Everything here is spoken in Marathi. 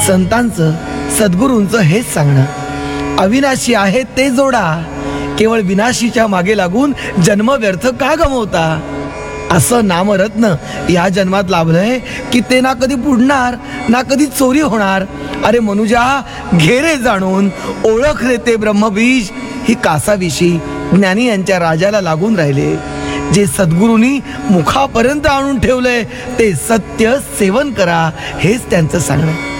संतांचं सद्गुरूंचं हेच सांगणं, अविनाशी आहे ते जोडा, केवळ विनाशीच्या मागे लागून जन्म व्यर्थ का गमवता. असं नामरत्न या जन्मात लाभलंय की ते ना कधी बुडणार ना कधी चोरी होणार. अरे मनुजा, घे रे जाणून, ओळख रे ते ब्रह्मबीज. ही कासाविशी ज्ञानी यांच्या राजाला लागून राहिले. जे सद्गुरूंनी मुखापर्यंत आणून ठेवलंय ते सत्य सेवन करा, हेच त्यांचं सांगणं.